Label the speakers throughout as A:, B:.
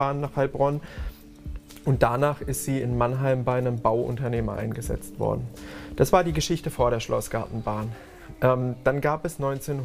A: nach Heilbronn. Und danach ist sie in Mannheim bei einem Bauunternehmer eingesetzt worden. Das war die Geschichte vor der Schlossgartenbahn. Dann gab es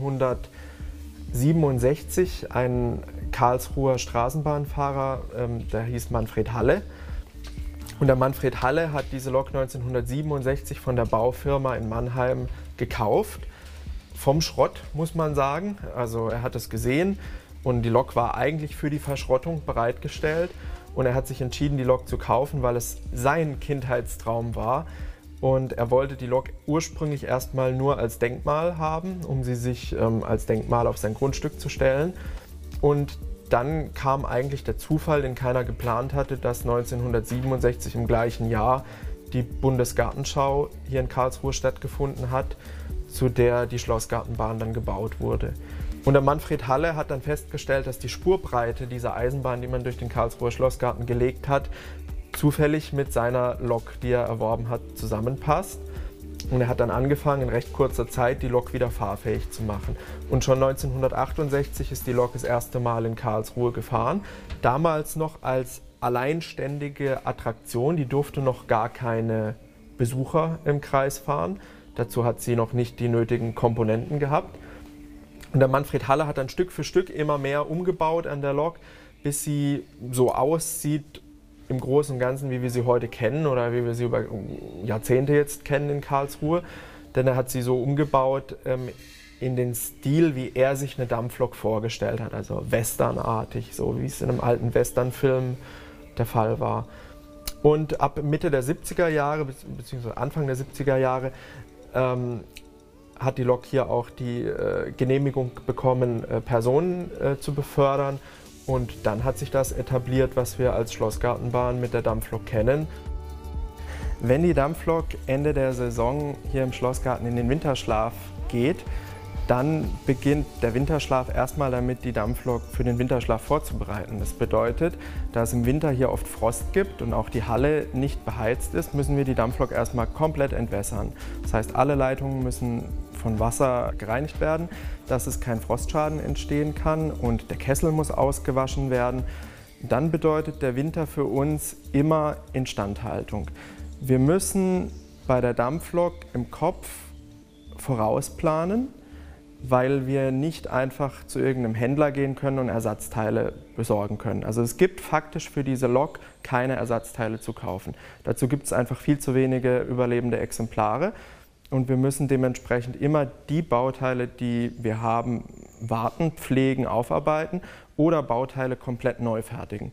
A: 1967 einen Karlsruher Straßenbahnfahrer, der hieß Manfred Halle. Und der Manfred Halle hat diese Lok 1967 von der Baufirma in Mannheim gekauft. Vom Schrott, muss man sagen. Also er hat es gesehen und die Lok war eigentlich für die Verschrottung bereitgestellt. Und er hat sich entschieden, die Lok zu kaufen, weil es sein Kindheitstraum war. Und er wollte die Lok ursprünglich erstmal nur als Denkmal haben, um sie sich als Denkmal auf sein Grundstück zu stellen. Und dann kam eigentlich der Zufall, den keiner geplant hatte, dass 1967 im gleichen Jahr die Bundesgartenschau hier in Karlsruhe stattgefunden hat, zu der die Schlossgartenbahn dann gebaut wurde. Und der Manfred Halle hat dann festgestellt, dass die Spurbreite dieser Eisenbahn, die man durch den Karlsruher Schlossgarten gelegt hat, zufällig mit seiner Lok, die er erworben hat, zusammenpasst. Und er hat dann angefangen, in recht kurzer Zeit die Lok wieder fahrfähig zu machen. Und schon 1968 ist die Lok das erste Mal in Karlsruhe gefahren. Damals noch als alleinständige Attraktion, die durfte noch gar keine Besucher im Kreis fahren. Dazu hat sie noch nicht die nötigen Komponenten gehabt. Und der Manfred Halle hat dann Stück für Stück immer mehr umgebaut an der Lok, bis sie so aussieht im Großen und Ganzen, wie wir sie heute kennen oder wie wir sie über Jahrzehnte jetzt kennen in Karlsruhe. Denn er hat sie so umgebaut in den Stil, wie er sich eine Dampflok vorgestellt hat, also westernartig, so wie es in einem alten Westernfilm der Fall war. Und ab Mitte der 70er Jahre, beziehungsweise Anfang der 70er Jahre, hat die Lok hier auch die Genehmigung bekommen, Personen zu befördern. Und dann hat sich das etabliert, was wir als Schlossgartenbahn mit der Dampflok kennen. Wenn die Dampflok Ende der Saison hier im Schlossgarten in den Winterschlaf geht, dann beginnt der Winterschlaf erstmal damit, die Dampflok für den Winterschlaf vorzubereiten. Das bedeutet, da es im Winter hier oft Frost gibt und auch die Halle nicht beheizt ist, müssen wir die Dampflok erstmal komplett entwässern. Das heißt, alle Leitungen müssen von Wasser gereinigt werden, dass es kein Frostschaden entstehen kann, und der Kessel muss ausgewaschen werden. Dann bedeutet der Winter für uns immer Instandhaltung. Wir müssen bei der Dampflok im Kopf vorausplanen, weil wir nicht einfach zu irgendeinem Händler gehen können und Ersatzteile besorgen können. Also es gibt faktisch für diese Lok keine Ersatzteile zu kaufen. Dazu gibt es einfach viel zu wenige überlebende Exemplare. Und wir müssen dementsprechend immer die Bauteile, die wir haben, warten, pflegen, aufarbeiten oder Bauteile komplett neu fertigen.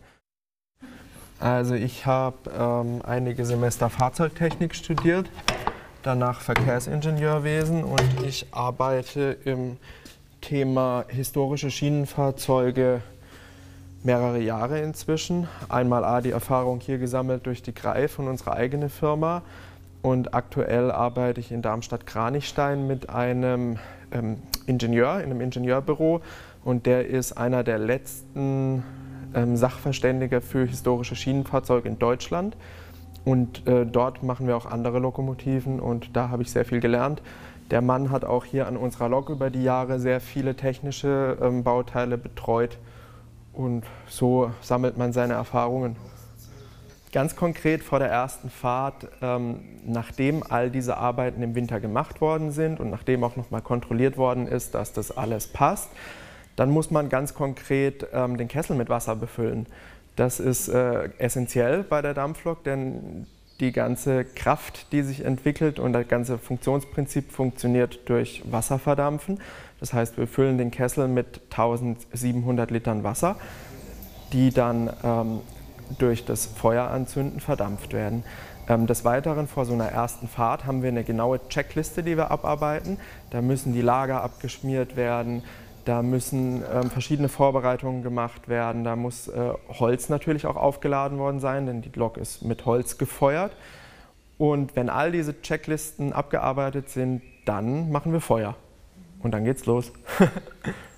A: Also ich habe einige Semester Fahrzeugtechnik studiert, danach Verkehrsingenieurwesen, und ich arbeite im Thema historische Schienenfahrzeuge mehrere Jahre inzwischen. Einmal die Erfahrung hier gesammelt durch die Greif und unsere eigene Firma. Und aktuell arbeite ich in Darmstadt-Kranichstein mit einem Ingenieur in einem Ingenieurbüro, und der ist einer der letzten Sachverständige für historische Schienenfahrzeuge in Deutschland. Und dort machen wir auch andere Lokomotiven, und da habe ich sehr viel gelernt. Der Mann hat auch hier an unserer Lok über die Jahre sehr viele technische Bauteile betreut, und so sammelt man seine Erfahrungen. Ganz konkret vor der ersten Fahrt, nachdem all diese Arbeiten im Winter gemacht worden sind und nachdem auch nochmal kontrolliert worden ist, dass das alles passt, dann muss man ganz konkret den Kessel mit Wasser befüllen. Das ist essentiell bei der Dampflok, denn die ganze Kraft, die sich entwickelt, und das ganze Funktionsprinzip funktioniert durch Wasserverdampfen. Das heißt, wir füllen den Kessel mit 1700 Litern Wasser, die dann durch das Feueranzünden verdampft werden. Des Weiteren, vor so einer ersten Fahrt haben wir eine genaue Checkliste, die wir abarbeiten. Da müssen die Lager abgeschmiert werden, da müssen verschiedene Vorbereitungen gemacht werden, da muss Holz natürlich auch aufgeladen worden sein, denn die Lok ist mit Holz gefeuert. Und wenn all diese Checklisten abgearbeitet sind, dann machen wir Feuer. Und dann geht's los.